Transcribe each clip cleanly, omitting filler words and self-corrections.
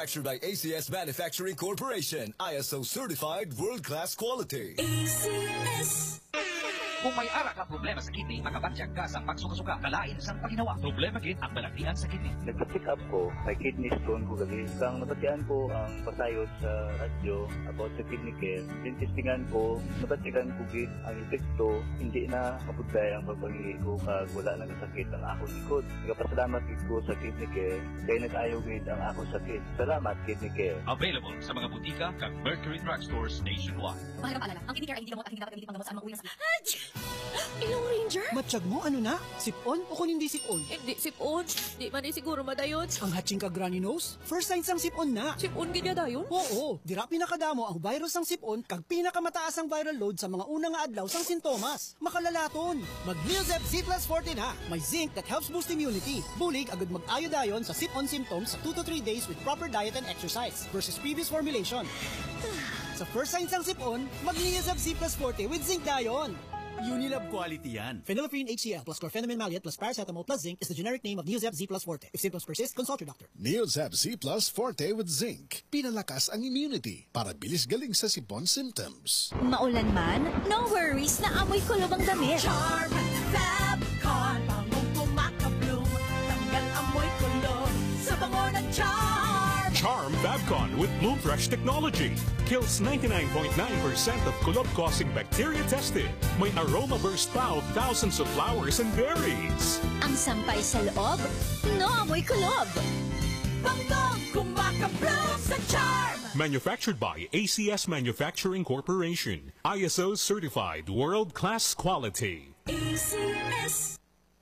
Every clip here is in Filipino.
Manufactured by ACS Manufacturing Corporation. ISO certified world-class quality. ACS. Kung may ara ka problema sa kidney, makabatyag ka sa pagsuka-suka, kalain sa paginawa. Problema gid ang balaktian sa kidney. Nagpa-check up ko, may kidney stone ko gali. Kang nabatyaan ko ang pasayot sa radyo about sa kidney care. Tintistingan ko, nabatyagan ko gid ang epekto, hindi na mapudlay ang pagpangili ko kag wala nang sakit ang akong likod. Nagapasalamat gid ko sa kidney care, kaya nag-ayaw gid ang akong sakit. Salamat kidney care. Available sa mga butika kag Mercury Drugstores nationwide. Mahirap paalala, ang kidney care ay hindi gamot at hindi dapat gamitin panggamot sa mga uwi na sakit. Ilong Ranger? Matsyag mo, ano na? Sipon o kung hindi sipon? Hindi sipon. Di man siguro madayot. Ang hatching ka granny nose? First signs ang sipon na. Sipon gid dayon? Oo, dira pinakadamo ang virus ng sipon kag pinakamataas ang viral load sa mga unang nga adlaw sang sintomas. Makalalaton. Mag-Neosep C plus 40 na. May zinc that helps boost immunity. Bulig agad mag-ayo dayon sa sipon symptoms sa 2 to 3 days with proper diet and exercise versus previous formulation. Sa first signs ng sipon, mag-Neosep C plus 40 with zinc dayon. Unilab quality yan. Phenylephrine HCl plus chlorpheniramine maleate plus paracetamol plus zinc is the generic name of Neosep Z plus Forte. If symptoms persist, consult your doctor. Neosep Z plus Forte with zinc. Pinalakas ang immunity para bilis galing sa sipon symptoms. Maulan man, no worries na amoy kulob ang damit. Charm Fabcon, bangong kumaka-bloom. Tanggal amoy kulob sa bango ng Charm. Charm Fabcon with Bloom Fresh technology. Kills 99.9% of kulob-causing bacteria tested. May aroma burst pa of thousands of flowers and berries. Ang sampay sa loob, no amoy kulob. Bangong kumaka-bloom sa Charm. Manufactured by ACS Manufacturing Corporation. ISO certified world-class quality. ACS.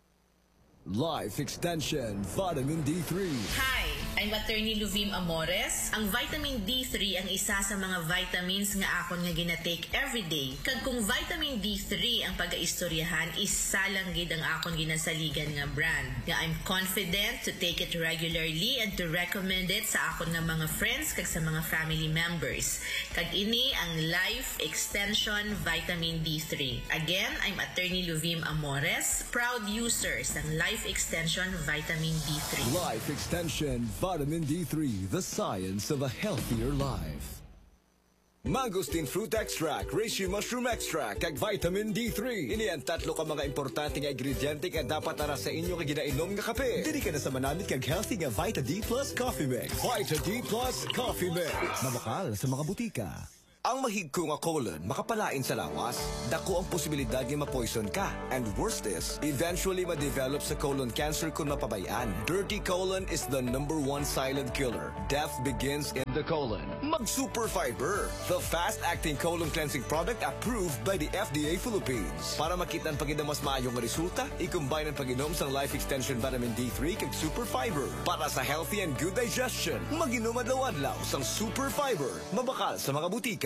Life Extension Vitamin D3. Hi, I'm Attorney Luvim Amores. Ang vitamin D3 ang isa sa mga vitamins nga akon nga ginatake everyday. Kag kung vitamin D3 ang pag-aistoryahan, isa lang gid ang akon ginasaligan nga brand. Nga I'm confident to take it regularly and to recommend it sa akon nga mga friends kag sa mga family members. Kag ini ang Life Extension Vitamin D3. Again, I'm Attorney Luvim Amores, proud user ng Life Extension Vitamin D3. Life Extension Vitamin D3, the science of a healthier life. Mangosteen Fruit Extract, Reishi Mushroom Extract, kag Vitamin D3. Ini ang tatlo ka mga importante nga ingrediente nga dapat ara sa inyo nga ginainom nga kape. Dili ka na sa manamit kag healthy nga Vita D Plus Coffee Mix. Vita D Plus Coffee Mix. Mabakal sa mga butika. Ang mahigko nga colon makapalain sa lawas. Dako ang posibilidad nga ma-poison ka. And worst is, eventually ma-develop sa colon cancer kung mapabayaan. Dirty colon is the #1 silent killer. Death begins in the colon. Mag-Super Fiber, the fast-acting colon cleansing product approved by the FDA Philippines. Para makita ang pag-inom mas maayong resulta, i-combine ang pag-inom sa Life Extension Vitamin D3 kag Super Fiber. Para sa healthy and good digestion, mag-inom adlaw-adlaw sang Super Fiber. Mabakal sa mga butika.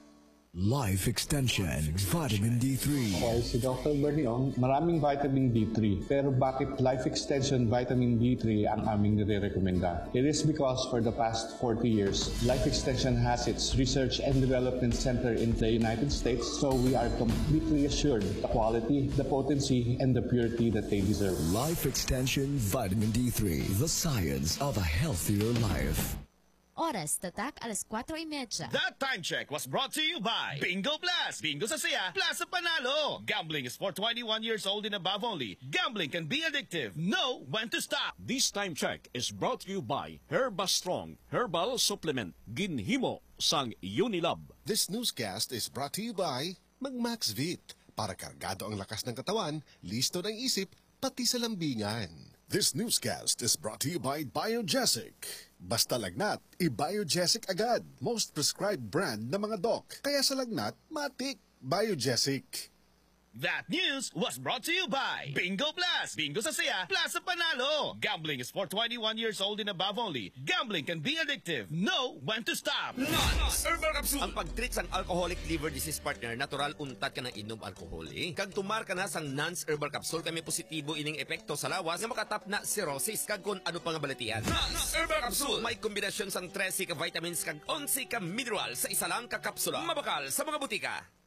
Life Extension Vitamin D3. Okay, si Dr. Berniong, maraming vitamin D3. Pero bakit Life Extension Vitamin D3 ang aming nire-recommenda? It is because for the past 40 years, Life Extension has its research and development center in the United States, so we are completely assured the quality, the potency, and the purity that they deserve. Life Extension Vitamin D3, the science of a healthier life. Oras, tatak, alas 4:30. That time check was brought to you by Bingo Plus. Bingo sa siya, plus sa panalo. Gambling is for 21 years old and above only. Gambling can be addictive. Know when to stop. This time check is brought to you by Herba Strong Herbal Supplement. Ginhimo sang Unilab. This newscast is brought to you by Mag-Maxvit. Para kargado ang lakas ng katawan, listo ng isip, pati sa lambingan. This newscast is brought to you by Biogesic. Basta lagnat, i-Biogesic agad. Most prescribed brand ng mga doc. Kaya sa lagnat, matik. Biogesic. That news was brought to you by Bingo Plus. Bingo sa siya, plus sa panalo. Gambling is for 21 years old and above only. Gambling can be addictive. Know when to stop. Nans Herbal Capsule. Ang pag-treat sang alcoholic liver disease partner, natural untat ka na inom alcohol. Kag tumar ka na sang Nans Herbal Capsule, kami positibo ining epekto sa lawas nga makatap na cirrhosis kag kun ano pa nga balatian. Nans Herbal Capsule. May kombinasyon sang 13 ka vitamins kag 11 ka mineral sa isa lang ka kapsula. Mabakal sa mga butika.